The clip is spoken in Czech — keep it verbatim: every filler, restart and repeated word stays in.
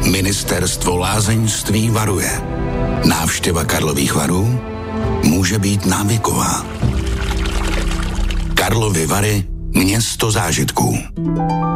Ministerstvo lázeňství varuje. Návštěva Karlových Varů může být návyková. Karlovy Vary, město zážitků.